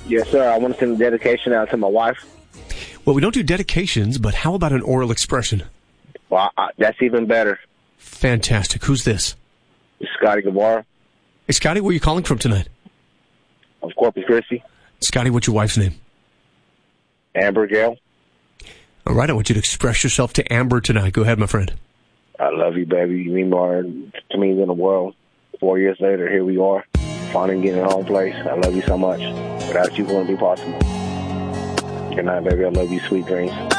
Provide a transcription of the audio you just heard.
Yes, sir. I want to send a dedication out to my wife. Well, we don't do dedications, but how about an oral expression? Well, that's even better. Fantastic. Who's this? It's Scotty Guevara. Hey, Scotty, where are you calling from tonight? Of Corpus Christi. Scotty, what's your wife's name? Amber Gale. All right, I want you to express yourself to Amber tonight. Go ahead, my friend. I love you, baby. You mean more to me than the world. 4 years later, here we are. Finally getting a home place. I love you so much. Without you, it wouldn't be possible. Good night, baby. I love you. Sweet dreams.